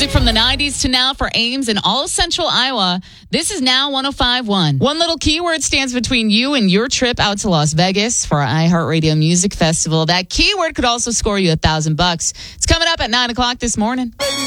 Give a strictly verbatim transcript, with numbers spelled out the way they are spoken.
Music from the nineties to now for Ames and all of Central Iowa. This is Now one oh five point one. One little keyword stands between you and your trip out to Las Vegas for our iHeartRadio Music Festival. That keyword could also score you a thousand bucks. It's coming up at nine o'clock this morning.